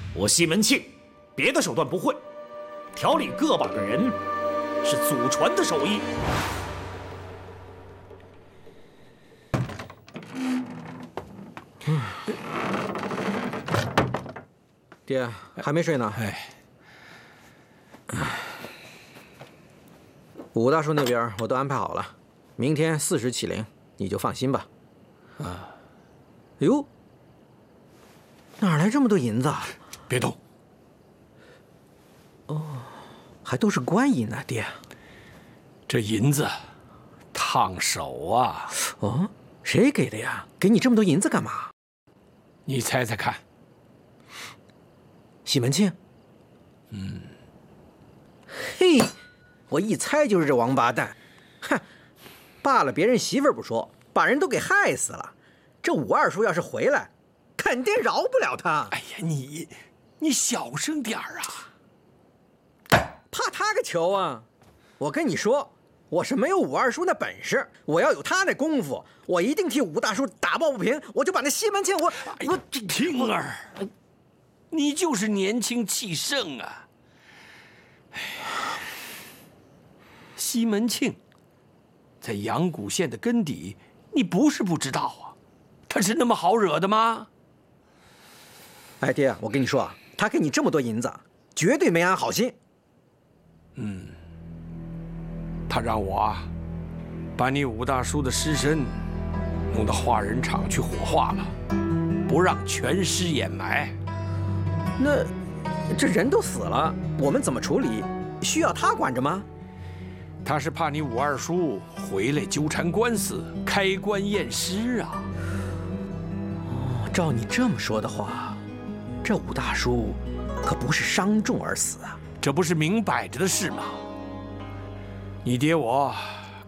我西门庆别的手段不会，调理个把的人是祖传的手艺。 爹还没睡呢。武大叔那边我都安排好了，明天4时起灵，你就放心吧。哎呦，哪来这么多银子啊？ 别动。 哦，还都是官银呢，爹。 这银子烫手啊！ 哦，谁给的呀？给你这么多银子干嘛？ 你猜猜看。 西门庆。嘿，我一猜就是这王八蛋。哼，罢了别人媳妇儿不说，把人都给害死了。这武二叔要是回来，肯定饶不了他。 哎呀，你小声点儿啊！ 怕他个球啊！我跟你说，我是没有武二叔那本事，我要有他那功夫，我一定替武大叔打抱不平，我就把那西门庆我听儿，你就是年轻气盛啊！哎呀，西门庆在阳谷县的根底，你不是不知道啊，他是那么好惹的吗？ 哎，爹，我跟你说啊，他给你这么多银子，绝对没安好心。 他让我啊，把你武大叔的尸身弄到化人厂去火化了，不让全尸掩埋。 那这人都死了，我们怎么处理？需要他管着吗？ 他是怕你武二叔回来纠缠官司，开棺验尸啊。 哦，照你这么说的话，这武大叔可不是伤重而死啊。 这不是明摆着的事吗？你爹我